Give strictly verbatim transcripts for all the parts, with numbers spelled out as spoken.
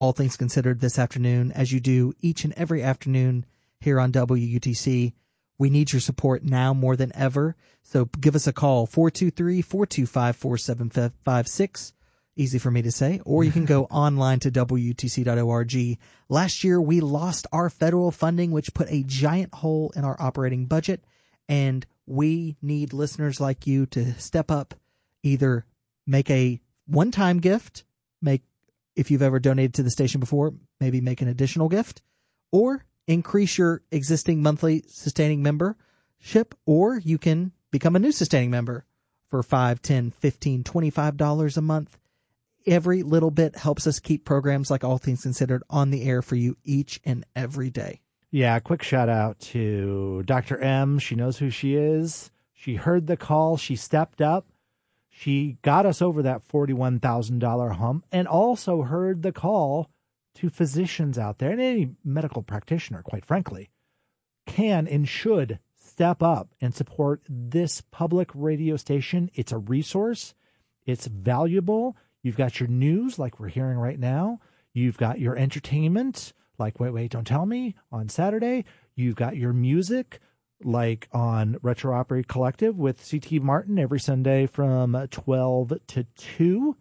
All Things Considered this afternoon, as you do each and every afternoon here on W U T C. We need your support now more than ever, so give us a call, four two three, four two five, four seven five six. Easy for me to say, or you can go online to W U T C dot org. Last year, we lost our federal funding, which put a giant hole in our operating budget, and we need listeners like you to step up, either make a one-time gift, make if you've ever donated to the station before, maybe make an additional gift, or increase your existing monthly sustaining membership, or you can become a new sustaining member for five, ten, fifteen, twenty-five dollars a month. Every little bit helps us keep programs like All Things Considered on the air for you each and every day. Yeah, quick shout out to Doctor M. She knows who she is. She heard the call. She stepped up. She got us over that forty-one thousand dollars hump, and also heard the call to physicians out there, and any medical practitioner, quite frankly, can and should step up and support this public radio station. It's a resource. It's valuable. You've got your news, like we're hearing right now. You've got your entertainment, like Wait, Wait, Don't Tell Me on Saturday. You've got your music, like on Retro Opry Collective with C T Martin every Sunday from twelve to two.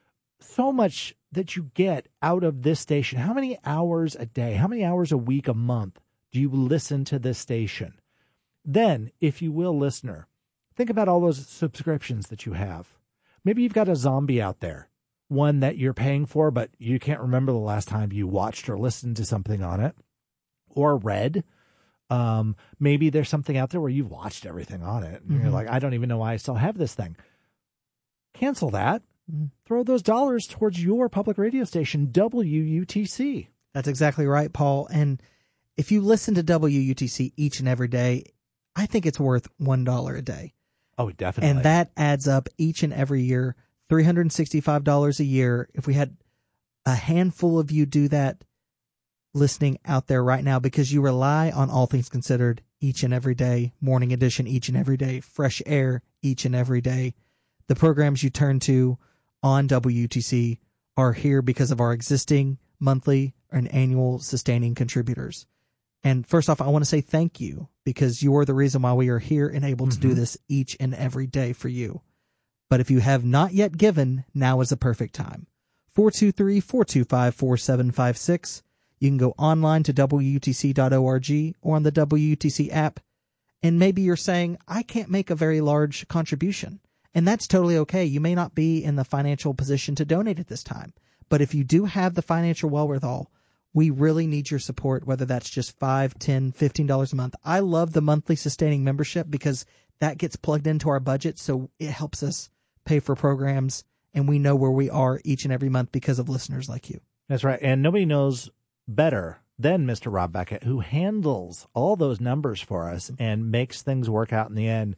So much that you get out of this station. How many hours a day, how many hours a week, a month do you listen to this station? Then, if you will, listener, think about all those subscriptions that you have. Maybe you've got a zombie out there, one that you're paying for, but you can't remember the last time you watched or listened to something on it or read. Um, maybe there's something out there where you've watched everything on it. And mm-hmm. You're like, I don't even know why I still have this thing. Cancel that. Mm-hmm. Throw those dollars towards your public radio station, W U T C. That's exactly right, Paul. And if you listen to W U T C each and every day, I think it's worth one dollar a day. Oh, definitely. And that adds up each and every year, three hundred sixty-five dollars a year. If we had a handful of you do that listening out there right now, because you rely on All Things Considered each and every day, Morning Edition each and every day, Fresh Air each and every day, the programs you turn to on W U T C are here because of our existing monthly and annual sustaining contributors. And first off, I want to say thank you, because you are the reason why we are here and able to mm-hmm. do this each and every day for you. But if you have not yet given, now is the perfect time. four two three, four two five, four seven five six. You can go online to W U T C dot org or on the W U T C app. And maybe you're saying, I can't make a very large contribution. And that's totally okay. You may not be in the financial position to donate at this time. But if you do have the financial wherewithal, we really need your support, whether that's just five, ten, fifteen dollars a month. I love the monthly sustaining membership because that gets plugged into our budget, so it helps us pay for programs, and we know where we are each and every month because of listeners like you. That's right, and nobody knows better than Mister Rob Beckett, who handles all those numbers for us and makes things work out in the end.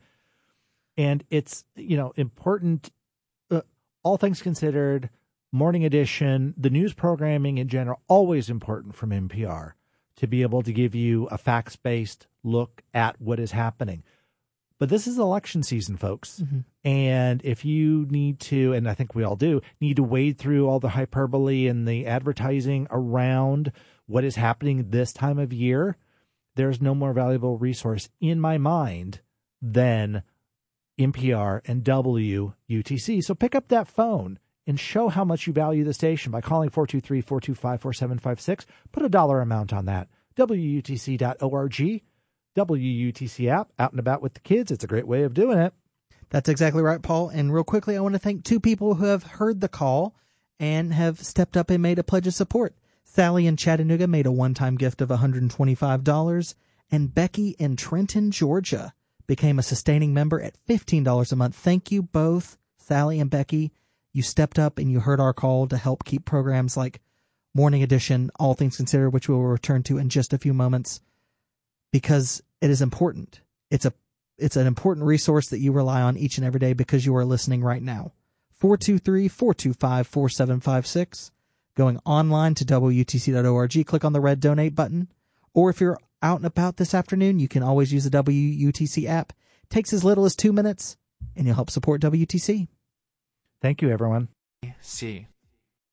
And it's, you know, important, uh, all things considered, Morning Edition, the news programming in general, always important from N P R to be able to give you a facts-based look at what is happening. But this is election season, folks. Mm-hmm. And if you need to, and I think we all do, need to wade through all the hyperbole and the advertising around what is happening this time of year, there's no more valuable resource in my mind than N P R and W U T C. So pick up that phone and show how much you value the station by calling four two three, four two five, four seven five six. Put a dollar amount on that. W U T C dot org, W U T C app, out and about with the kids. It's a great way of doing it. That's exactly right, Paul. And real quickly, I want to thank two people who have heard the call and have stepped up and made a pledge of support. Sally in Chattanooga made a one-time gift of one hundred twenty-five dollars, and Becky in Trenton, Georgia, became a sustaining member at fifteen dollars a month. Thank you both, Sally and Becky. You stepped up and you heard our call to help keep programs like Morning Edition, All Things Considered, which we will return to in just a few moments, because it is important. It's a it's an important resource that you rely on each and every day because you are listening right now. four two three, four two five, four seven five six. Going online to W U T C dot org, click on the red donate button. Or if you're out and about this afternoon, you can always use the W U T C app. It takes as little as two minutes, and you'll help support W U T C. Thank you, everyone. C.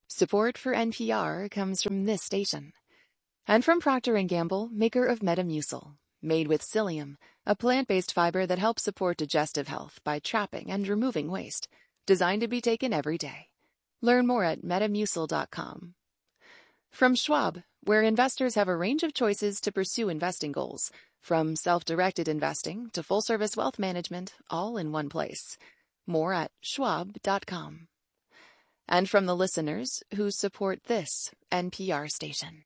Support for N P R comes from this station. And from Procter and Gamble, maker of Metamucil, made with psyllium, a plant-based fiber that helps support digestive health by trapping and removing waste, designed to be taken every day. Learn more at metamucil dot com. From Schwab, where investors have a range of choices to pursue investing goals, from self-directed investing to full-service wealth management, all in one place. More at schwab dot com. And from the listeners who support this N P R station.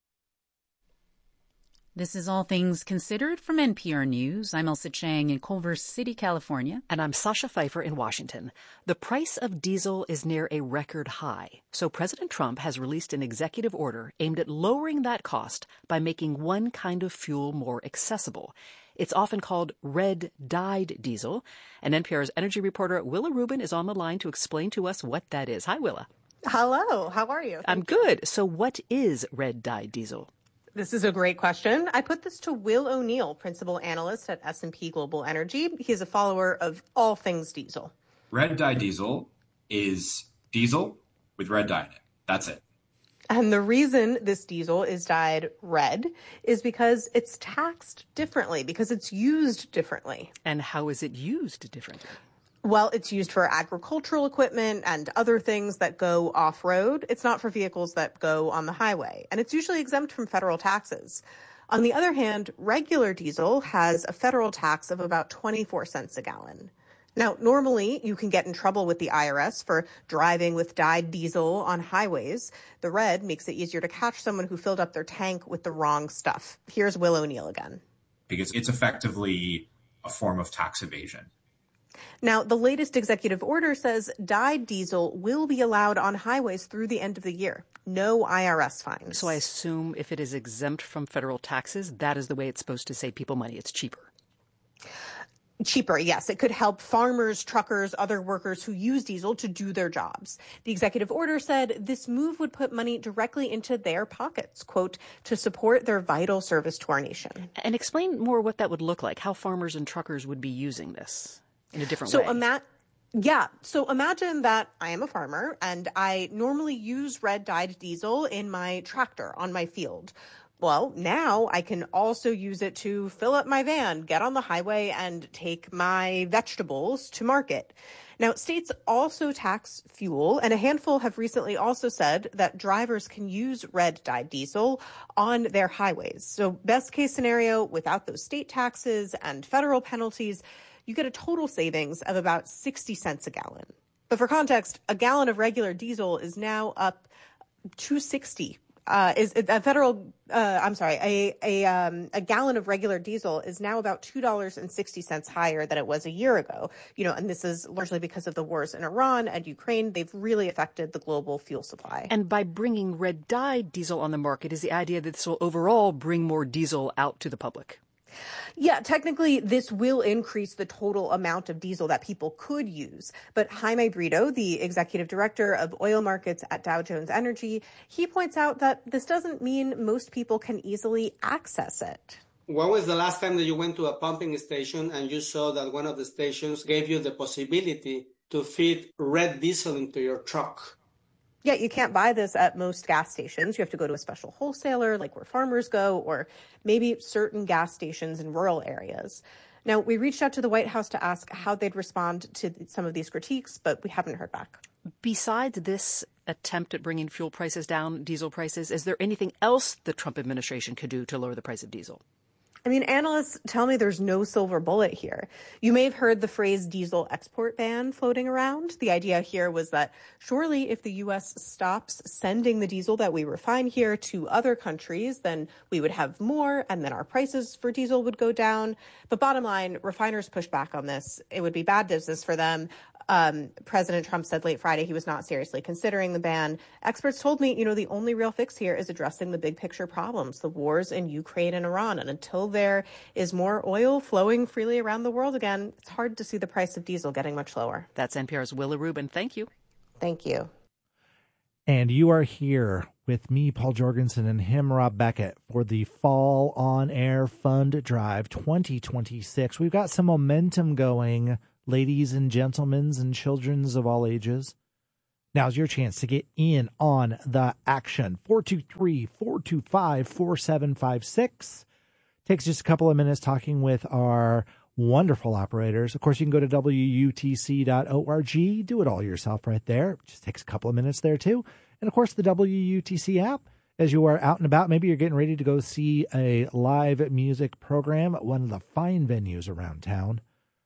This is All Things Considered from N P R News. I'm Elsa Chang in Culver City, California. And I'm Sasha Pfeiffer in Washington. The price of diesel is near a record high. So President Trump has released an executive order aimed at lowering that cost by making one kind of fuel more accessible. It's often called red-dyed diesel. And N P R's energy reporter Willa Rubin is on the line to explain to us what that is. Hi, Willa. Hello. How are you? Thank I'm you. good. So what is red-dyed diesel? This is a great question. I put this to Will O'Neill, principal analyst at S and P Global Energy. He's a follower of all things diesel. Red dye diesel is diesel with red dye in it. That's it. And the reason this diesel is dyed red is because it's taxed differently, because it's used differently. And how is it used differently? Well, it's used for agricultural equipment and other things that go off-road. It's not for vehicles that go on the highway, and it's usually exempt from federal taxes. On the other hand, regular diesel has a federal tax of about twenty-four cents a gallon. Now, normally you can get in trouble with the I R S for driving with dyed diesel on highways. The red makes it easier to catch someone who filled up their tank with the wrong stuff. Here's Will O'Neill again. Because it's effectively a form of tax evasion. Now, the latest executive order says dyed diesel will be allowed on highways through the end of the year. No I R S fines. So I assume if it is exempt from federal taxes, that is the way it's supposed to save people money. It's cheaper. Cheaper, yes. It could help farmers, truckers, other workers who use diesel to do their jobs. The executive order said this move would put money directly into their pockets, quote, to support their vital service to our nation. And explain more what that would look like, how farmers and truckers would be using this in a different so way. Ima- yeah. So imagine that I am a farmer and I normally use red dyed diesel in my tractor on my field. Well, now I can also use it to fill up my van, get on the highway, and take my vegetables to market. Now, states also tax fuel, and a handful have recently also said that drivers can use red-dyed diesel on their highways. So best case scenario, without those state taxes and federal penalties, you get a total savings of about sixty cents a gallon. But for context, a gallon of regular diesel is now up two dollars and sixty cents. Uh, is a federal, uh, I'm sorry, a a, um, a gallon of regular diesel is now about two dollars and sixty cents higher than it was a year ago. You know, and this is largely because of the wars in Iran and Ukraine. They've really affected the global fuel supply. And by bringing red-dyed diesel on the market is the idea that this will overall bring more diesel out to the public. Yeah, technically, this will increase the total amount of diesel that people could use. But Jaime Brito, the executive director of oil markets at Dow Jones Energy, he points out that this doesn't mean most people can easily access it. When was the last time that you went to a pumping station and you saw that one of the stations gave you the possibility to feed red diesel into your truck? Yeah, you can't buy this at most gas stations. You have to go to a special wholesaler, like where farmers go, or maybe certain gas stations in rural areas. Now, we reached out to the White House to ask how they'd respond to some of these critiques, but we haven't heard back. Besides this attempt at bringing fuel prices down, diesel prices, is there anything else the Trump administration could do to lower the price of diesel? I mean, analysts tell me there's no silver bullet here. You may have heard the phrase diesel export ban floating around. The idea here was that surely if the U S stops sending the diesel that we refine here to other countries, then we would have more and then our prices for diesel would go down. But bottom line, refiners push back on this. It would be bad business for them. Um, President Trump said late Friday he was not seriously considering the ban. Experts told me, you know, the only real fix here is addressing the big picture problems, the wars in Ukraine and Iran. And until there is more oil flowing freely around the world again, it's hard to see the price of diesel getting much lower. That's N P R's Willa Rubin. Thank you. Thank you. And you are here with me, Paul Jorgensen, and him, Rob Beckett, for the Fall On Air Fund Drive twenty twenty-six. We've got some momentum going, ladies and gentlemen and childrens of all ages. Now's your chance to get in on the action. four two three, four two five, four seven five six. Takes just a couple of minutes talking with our wonderful operators. Of course, you can go to W U T C dot org. Do it all yourself right there. It just takes a couple of minutes there, too. And, of course, the W U T C app. As you are out and about, maybe you're getting ready to go see a live music program at one of the fine venues around town,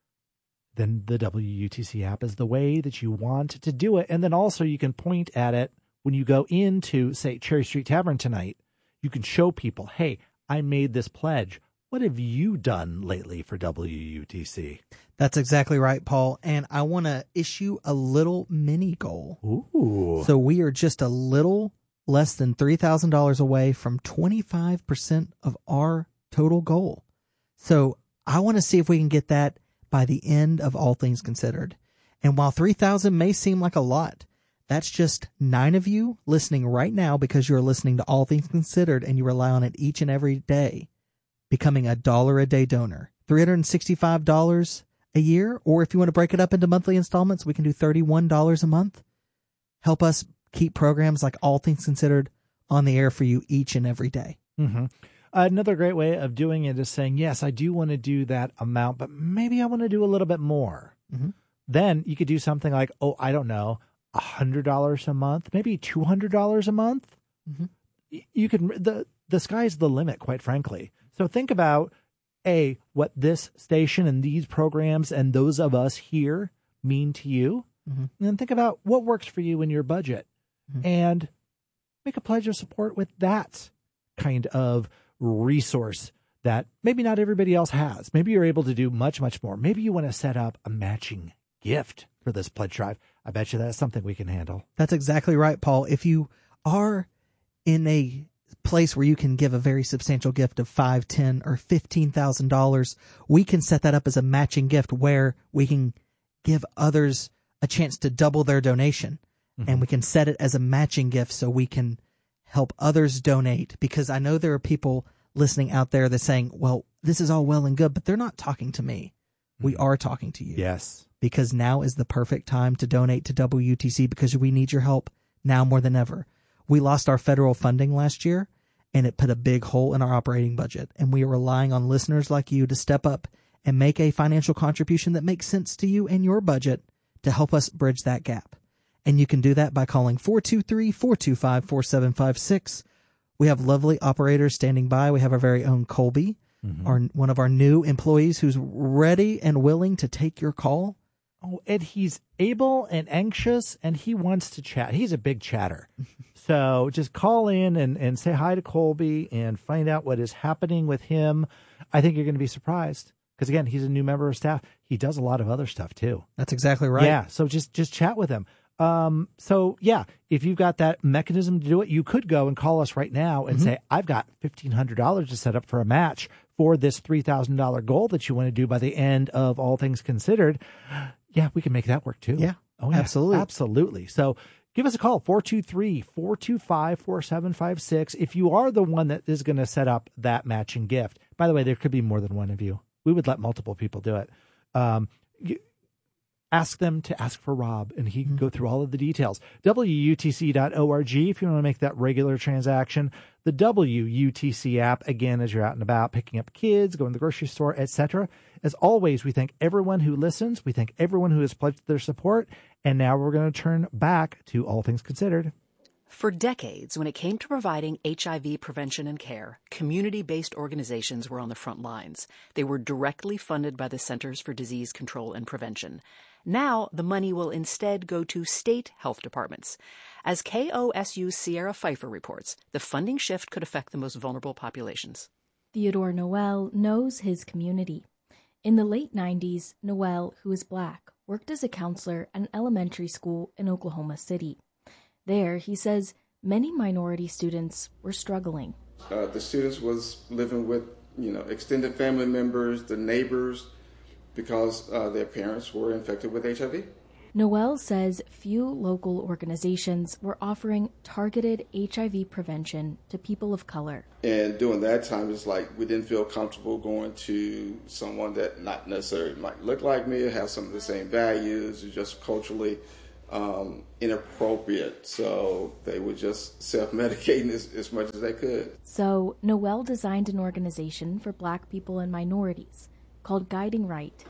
then the W U T C app is the way that you want to do it. And then also you can point at it when you go into, say, Cherry Street Tavern tonight. You can show people, hey, I made this pledge. What have you done lately for W U T C? That's exactly right, Paul. And I want to issue a little mini goal. Ooh. So we are just a little less than three thousand dollars away from twenty-five percent of our total goal. So I want to see if we can get that by the end of All Things Considered. And while three thousand may seem like a lot, that's just nine of you listening right now because you're listening to All Things Considered and you rely on it each and every day, becoming a dollar a day donor. three hundred sixty-five dollars a year, or if you want to break it up into monthly installments, we can do thirty-one dollars a month. Help us keep programs like All Things Considered on the air for you each and every day. Mm-hmm. Another great way of doing it is saying, yes, I do want to do that amount, but maybe I want to do a little bit more. Mm-hmm. Then you could do something like, oh, I don't know, one hundred dollars a month, maybe two hundred dollars a month. Mm-hmm. You can, the, the sky's the limit, quite frankly. So think about, A, what this station and these programs and those of us here mean to you. Mm-hmm. And then think about what works for you in your budget. Mm-hmm. And make a pledge of support with that kind of resource that maybe not everybody else has. Maybe you're able to do much, much more. Maybe you want to set up a matching gift for this pledge drive. I bet you that's something we can handle. That's exactly right, Paul. If you are in a place where you can give a very substantial gift of five, ten, or fifteen thousand dollars, we can set that up as a matching gift where we can give others a chance to double their donation. Mm-hmm. And we can set it as a matching gift so we can help others donate, because I know there are people listening out there that's saying, well, this is all well and good, but they're not talking to me. Mm-hmm. We are talking to you. Yes. Because now is the perfect time to donate to W U T C because we need your help now more than ever. We lost our federal funding last year, and it put a big hole in our operating budget. And we are relying on listeners like you to step up and make a financial contribution that makes sense to you and your budget to help us bridge that gap. And you can do that by calling four two three, four two five, four seven five six. We have lovely operators standing by. We have our very own Colby, mm-hmm. our one of our new employees who's ready and willing to take your call. Oh, and he's able and anxious, and he wants to chat. He's a big chatter. So just call in and, and say hi to Colby and find out what is happening with him. I think you're going to be surprised because, again, he's a new member of staff. He does a lot of other stuff, too. That's exactly right. Yeah, so just, just chat with him. Um, so, yeah, if you've got that mechanism to do it, you could go and call us right now and mm-hmm. say, I've got fifteen hundred dollars to set up for a match for this three thousand dollars goal that you want to do by the end of All Things Considered. Yeah, we can make that work too. Yeah. Oh, yeah. Absolutely. Absolutely. So give us a call, four two three, four two five, four seven five six. If you are the one that is going to set up that matching gift. By the way, there could be more than one of you. We would let multiple people do it. Um, you, ask them to ask for Rob, and he can go through all of the details. W U T C dot org if you want to make that regular transaction. The W U T C app, again, as you're out and about, picking up kids, going to the grocery store, et cetera. As always, we thank everyone who listens. We thank everyone who has pledged their support. And now we're going to turn back to All Things Considered. For decades, when it came to providing H I V prevention and care, community-based organizations were on the front lines. They were directly funded by the Centers for Disease Control and Prevention. Now, the money will instead go to state health departments. As K O S U's Sierra Pfeiffer reports, the funding shift could affect the most vulnerable populations. Theodore Noel knows his community. In the late nineties, Noel, who is Black, worked as a counselor at an elementary school in Oklahoma City. There, he says, many minority students were struggling. Uh, the students was living with, you know, extended family members, the neighbors, because uh, their parents were infected with H I V. Noel says few local organizations were offering targeted H I V prevention to people of color. And during that time, it's like we didn't feel comfortable going to someone that not necessarily might look like me or have some of the same values or just culturally um, inappropriate. So they were just self-medicating as, as much as they could. So Noel designed an organization for Black people and minorities called Guiding Right.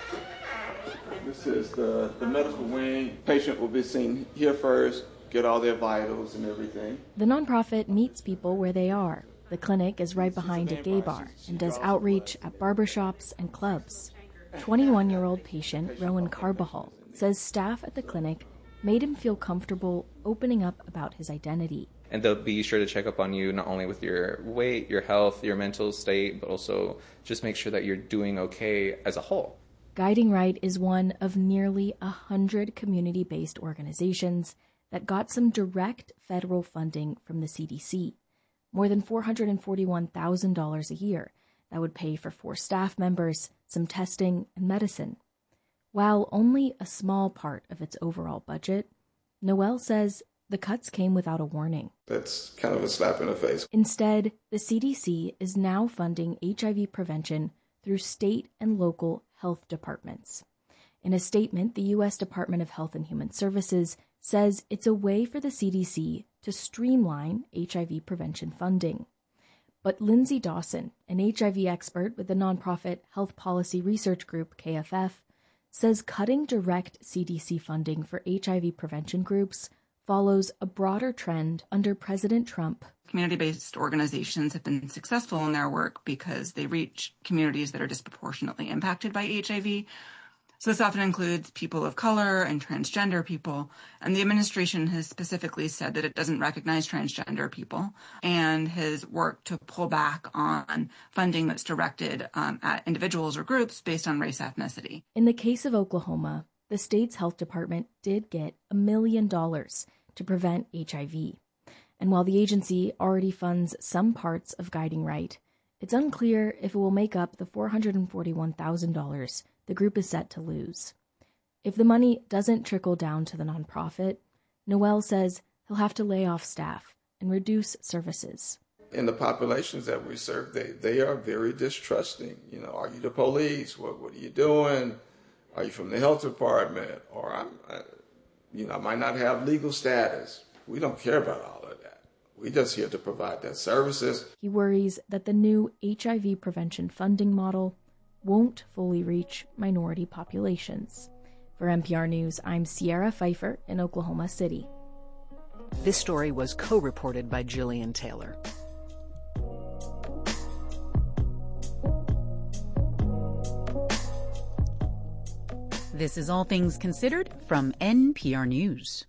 This is the, the medical wing. Patient will be seen here first, get all their vitals and everything. The nonprofit meets people where they are. The clinic is right behind a gay bar and does outreach at barbershops and clubs. twenty-one-year-old patient Rowan Carbajal says staff at the clinic made him feel comfortable opening up about his identity. And they'll be sure to check up on you not only with your weight, your health, your mental state, but also just make sure that you're doing okay as a whole. Guiding Right is one of nearly one hundred community-based organizations that got some direct federal funding from the C D C, more than four hundred forty-one thousand dollars a year that would pay for four staff members, some testing, and medicine. While only a small part of its overall budget, Noel says the cuts came without a warning. That's kind of a slap in the face. Instead, the C D C is now funding H I V prevention through state and local health departments. In a statement, the U S Department of Health and Human Services says it's a way for the C D C to streamline H I V prevention funding. But Lindsay Dawson, an H I V expert with the nonprofit Health Policy Research Group, K F F, says cutting direct C D C funding for H I V prevention groups follows a broader trend under President Trump. Community-based organizations have been successful in their work because they reach communities that are disproportionately impacted by H I V. So this often includes people of color and transgender people. And the administration has specifically said that it doesn't recognize transgender people and has worked to pull back on funding that's directed um, at individuals or groups based on race ethnicity. In the case of Oklahoma, the state's health department did get a million dollars to prevent H I V. And while the agency already funds some parts of Guiding Right, it's unclear if it will make up the four hundred forty-one thousand dollars the group is set to lose. If the money doesn't trickle down to the nonprofit, Noel says he'll have to lay off staff and reduce services. In the populations that we serve, they, they are very distrusting. You know, are you the police? What what are you doing? Are you from the health department? Or I'm, I, you know, I might not have legal status. We don't care about all of that. We're just here to provide that services. He worries that the new H I V prevention funding model won't fully reach minority populations. For N P R News, I'm Sierra Pfeiffer in Oklahoma City. This story was co-reported by Jillian Taylor. This is All Things Considered from N P R News.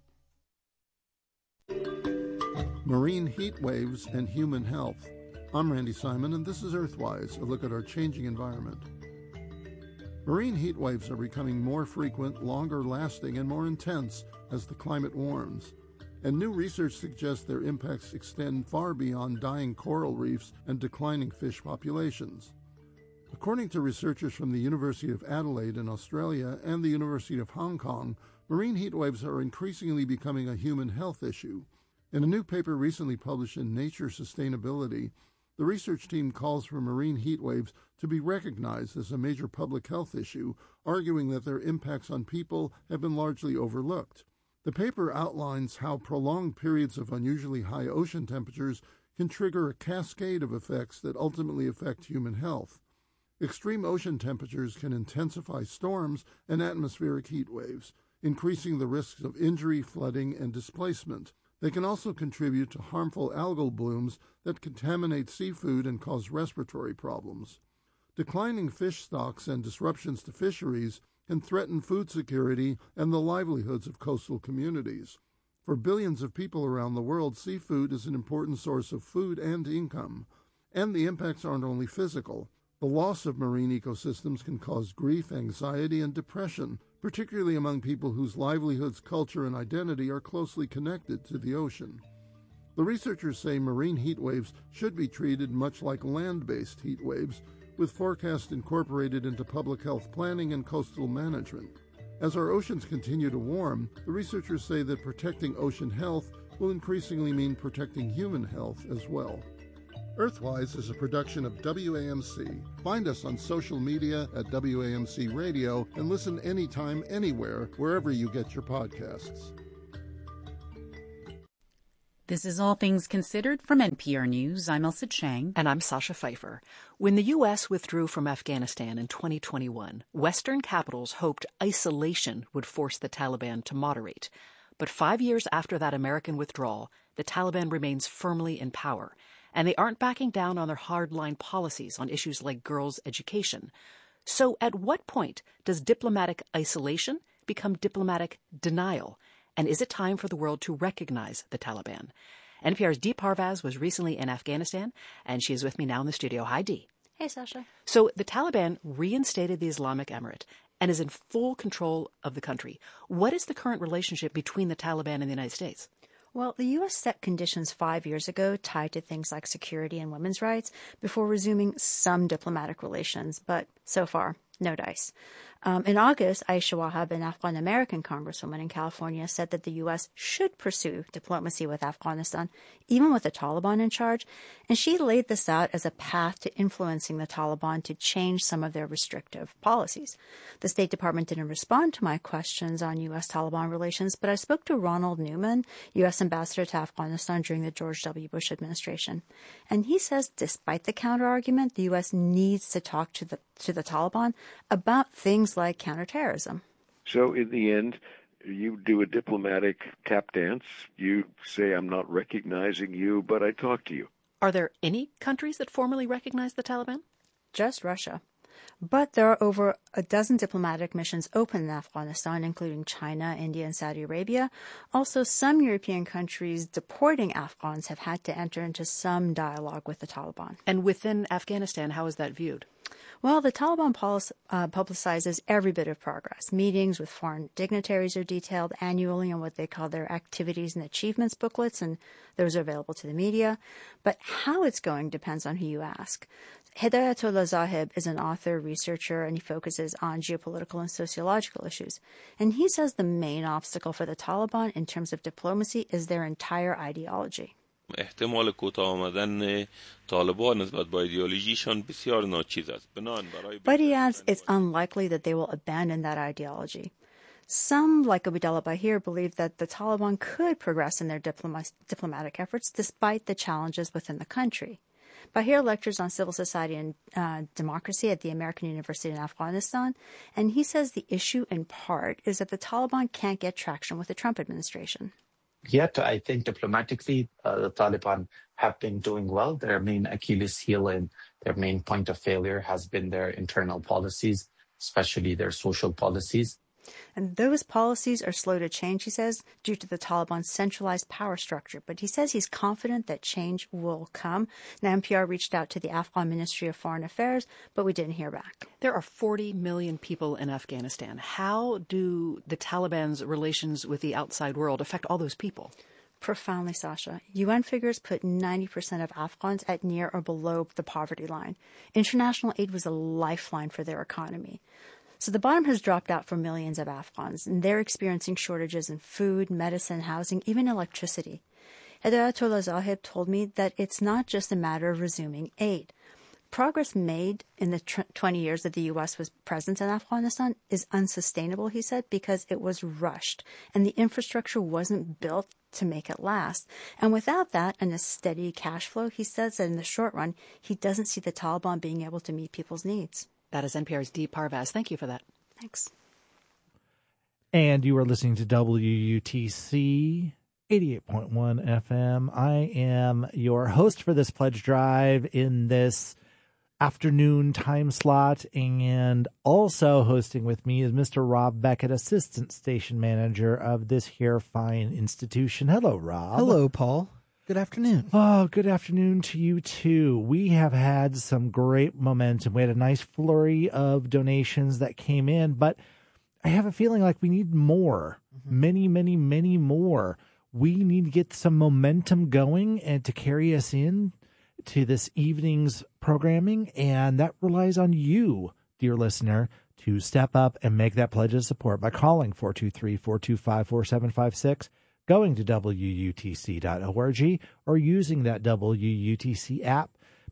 Marine heat waves and human health. I'm Randy Simon, and this is Earthwise, a look at our changing environment. Marine heat waves are becoming more frequent, longer lasting, and more intense as the climate warms. And new research suggests their impacts extend far beyond dying coral reefs and declining fish populations. According to researchers from the University of Adelaide in Australia and the University of Hong Kong, marine heat waves are increasingly becoming a human health issue. In a new paper recently published in Nature Sustainability, the research team calls for marine heat waves to be recognized as a major public health issue, arguing that their impacts on people have been largely overlooked. The paper outlines how prolonged periods of unusually high ocean temperatures can trigger a cascade of effects that ultimately affect human health. Extreme ocean temperatures can intensify storms and atmospheric heat waves, increasing the risks of injury, flooding, and displacement. They can also contribute to harmful algal blooms that contaminate seafood and cause respiratory problems. Declining fish stocks and disruptions to fisheries can threaten food security and the livelihoods of coastal communities. For billions of people around the world, seafood is an important source of food and income. And the impacts aren't only physical. The loss of marine ecosystems can cause grief, anxiety, and depression, particularly among people whose livelihoods, culture, and identity are closely connected to the ocean. The researchers say marine heat waves should be treated much like land-based heat waves, with forecasts incorporated into public health planning and coastal management. As our oceans continue to warm, the researchers say that protecting ocean health will increasingly mean protecting human health as well. Earthwise is a production of W A M C. Find us on social media at W A M C Radio and listen anytime, anywhere, wherever you get your podcasts. This is All Things Considered from N P R News. I'm Elsa Chang. And I'm Sasha Pfeiffer. When the U S withdrew from Afghanistan in twenty twenty-one, Western capitals hoped isolation would force the Taliban to moderate. But five years after that American withdrawal, the Taliban remains firmly in power, and they aren't backing down on their hardline policies on issues like girls' education. So at what point does diplomatic isolation become diplomatic denial? And is it time for the world to recognize the Taliban? N P R's Dee Parvaz was recently in Afghanistan, and she is with me now in the studio. Hi, Dee. Hey, Sasha. So the Taliban reinstated the Islamic Emirate and is in full control of the country. What is the current relationship between the Taliban and the United States? Well, the U S set conditions five years ago tied to things like security and women's rights before resuming some diplomatic relations, but so far, no dice. Um, in August, Aisha Wahab, an Afghan-American congresswoman in California, said that the U S should pursue diplomacy with Afghanistan, even with the Taliban in charge, and she laid this out as a path to influencing the Taliban to change some of their restrictive policies. The State Department didn't respond to my questions on U S-Taliban relations, but I spoke to Ronald Newman, U S ambassador to Afghanistan during the George W. Bush administration, and he says despite the counter-argument, the U S needs to talk to the to the Taliban about things like counterterrorism. So in the end, you do a diplomatic tap dance. You say, I'm not recognizing you, but I talk to you. Are there any countries that formally recognize the Taliban? Just Russia. But there are over a dozen diplomatic missions open in Afghanistan, including China, India, and Saudi Arabia. Also, some European countries deporting Afghans have had to enter into some dialogue with the Taliban. And within Afghanistan, how is that viewed? Well, the Taliban policy, uh, publicizes every bit of progress. Meetings with foreign dignitaries are detailed annually on what they call their activities and achievements booklets, and those are available to the media. But how it's going depends on who you ask. Hidayatullah Zahib is an author, researcher, and he focuses on geopolitical and sociological issues. And he says the main obstacle for the Taliban in terms of diplomacy is their entire ideology. احتمال کوتاه آمدن طالبان نسبت با ایدئولوژیشون بسیار ناچیز است. But he adds it's unlikely that they will abandon that ideology. Some, like Abdullah Bahir, believe that the Taliban could progress in their diploma- diplomatic efforts despite the challenges within the country. Bahir lectures on civil society and uh, democracy at the American University in Afghanistan, and he says the issue in part is that the Taliban can't get traction with the Trump administration. Yet, I think diplomatically, uh, the Taliban have been doing well. Their main Achilles heel and their main point of failure has been their internal policies, especially their social policies. And those policies are slow to change, he says, due to the Taliban's centralized power structure. But he says he's confident that change will come. Now, N P R reached out to the Afghan Ministry of Foreign Affairs, but we didn't hear back. There are forty million people in Afghanistan. How do the Taliban's relations with the outside world affect all those people? Profoundly, Sasha. U N figures put ninety percent of Afghans at near or below the poverty line. International aid was a lifeline for their economy. So the bottom has dropped out for millions of Afghans, and they're experiencing shortages in food, medicine, housing, even electricity. Hidayatullah Zahib told me that it's not just a matter of resuming aid. Progress made in the twenty years that the U S was present in Afghanistan is unsustainable, he said, because it was rushed, and the infrastructure wasn't built to make it last. And without that and a steady cash flow, he says that in the short run, he doesn't see the Taliban being able to meet people's needs. That is N P R's Dee Parvaz. Thank you for that. Thanks. And you are listening to W U T C eighty-eight point one F M. I am your host for this pledge drive in this afternoon time slot, and also hosting with me is Mister Rob Beckett, Assistant Station Manager of this here fine institution. Hello, Rob. Hello, Paul. Good afternoon. Oh, good afternoon to you, too. We have had some great momentum. We had a nice flurry of donations that came in, but I have a feeling like we need more. Mm-hmm. Many, many, many more. We need to get some momentum going and to carry us in to this evening's programming, and that relies on you, dear listener, to step up and make that pledge of support by calling four two three, four two five, four seven five six, going to W U T C dot org, or using that W U T C app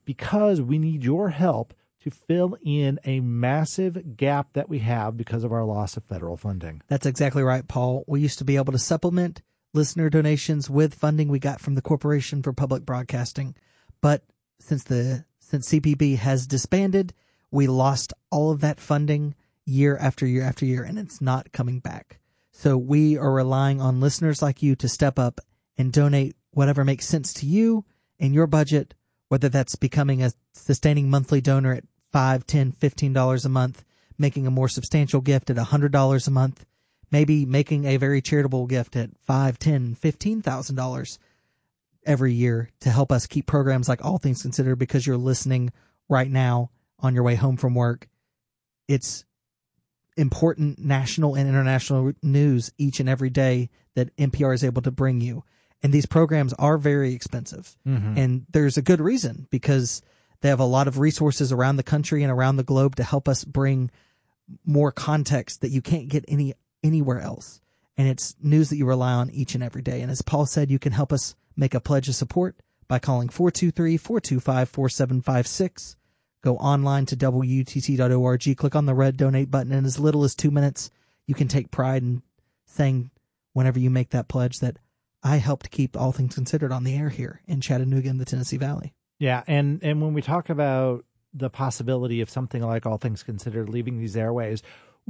because we need your help to fill in a massive gap that we have because of our loss of federal funding. That's exactly right, Paul. We used to be able to supplement listener donations with funding we got from the Corporation for Public Broadcasting. But since the since C P B has disbanded, we lost all of that funding year after year after year, and it's not coming back. So we are relying on listeners like you to step up and donate whatever makes sense to you and your budget, whether that's becoming a sustaining monthly donor at five, ten, fifteen dollars a month, making a more substantial gift at one hundred dollars a month, maybe making a very charitable gift at five, ten, fifteen thousand dollars every year to help us keep programs like All Things Considered, because you're listening right now on your way home from work. It's important national and international news each and every day that N P R is able to bring you. And these programs are very expensive. Mm-hmm. And there's a good reason, because they have a lot of resources around the country and around the globe to help us bring more context that you can't get any anywhere else. And it's news that you rely on each and every day. And as Paul said, you can help us make a pledge of support by calling four two three, four two five, four seven five six. Go online to W U T C dot org, click on the red donate button, and as little as two minutes, you can take pride in saying, whenever you make that pledge, that I helped keep All Things Considered on the air here in Chattanooga and the Tennessee Valley. Yeah, and, and when we talk about the possibility of something like All Things Considered leaving these airways,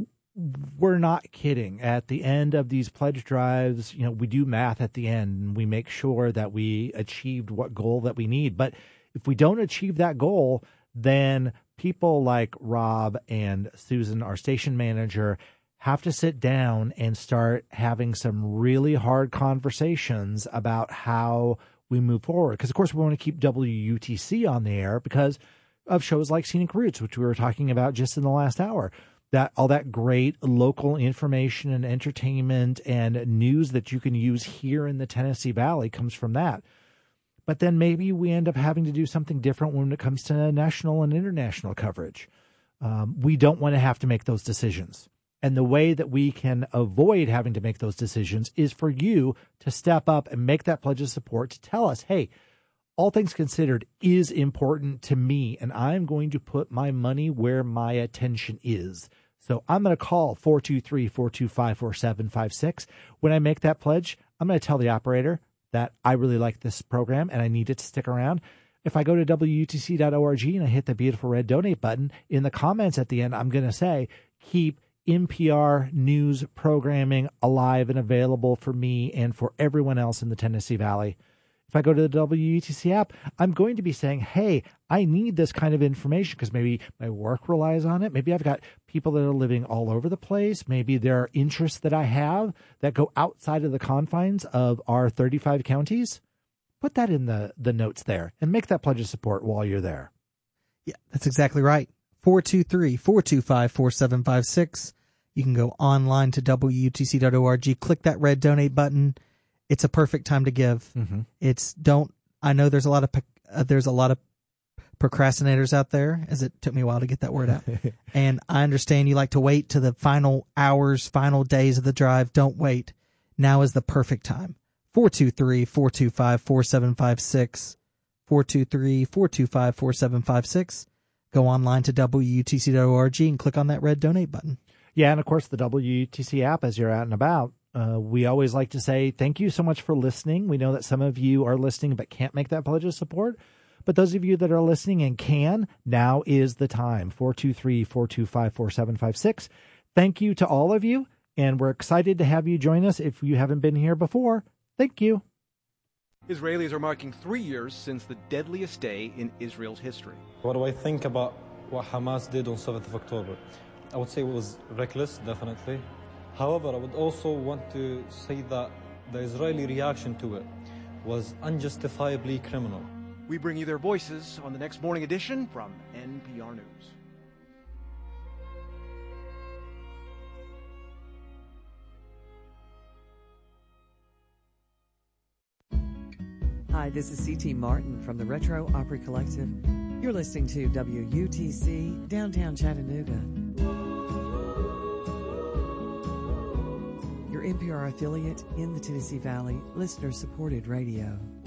we're not kidding. At the end of these pledge drives, you know, we do math at the end, and we make sure that we achieved what goal that we need. But if we don't achieve that goal, then people like Rob and Susan, our station manager, have to sit down and start having some really hard conversations about how we move forward. Because, of course, we want to keep W U T C on the air because of shows like Scenic Roots, which we were talking about just in the last hour. That all that great local information and entertainment and news that you can use here in the Tennessee Valley comes from that. But then maybe we end up having to do something different when it comes to national and international coverage. Um, we don't want to have to make those decisions. And the way that we can avoid having to make those decisions is for you to step up and make that pledge of support to tell us, hey, All Things Considered is important to me, and I'm going to put my money where my attention is. So I'm going to call four two three, four two five, four seven five six. When I make that pledge, I'm going to tell the operator that I really like this program and I need it to stick around. If I go to W U T C dot org and I hit the beautiful red donate button, in the comments at the end, I'm going to say, keep N P R news programming alive and available for me and for everyone else in the Tennessee Valley. If I go to the W U T C app, I'm going to be saying, hey, I need this kind of information because maybe my work relies on it. Maybe I've got people that are living all over the place. Maybe there are interests that I have that go outside of the confines of our thirty-five counties. Put that in the, the notes there and make that pledge of support while you're there. Yeah, that's exactly right. four two three, four two five, four seven five six. You can go online to W U T C dot org, click that red donate button. It's a perfect time to give. Mm-hmm. It's don't, I know there's a lot of, uh, there's a lot of procrastinators out there, as it took me a while to get that word out. And I understand you like to wait to the final hours, final days of the drive. Don't wait. Now is the perfect time. four two three, four two five, four seven five six. four two three, four two five, four seven five six. Go online to W U T C dot org and click on that red donate button. Yeah, and of course the W U T C app as you're out and about. Uh, we always like to say thank you so much for listening. We know that some of you are listening but can't make that pledge of support. But those of you that are listening and can, now is the time. four two three, four two five, four seven five six. Thank you to all of you, and we're excited to have you join us if you haven't been here before. Thank you. Israelis are marking three years since the deadliest day in Israel's history. What do I think about what Hamas did on seventh of October? I would say it was reckless, definitely. However, I would also want to say that the Israeli reaction to it was unjustifiably criminal. We bring you their voices on the next morning edition from N P R News. Hi, this is C T Martin from the Retro Opry Collective. You're listening to W U T C, downtown Chattanooga. Your N P R affiliate in the Tennessee Valley, listener-supported radio.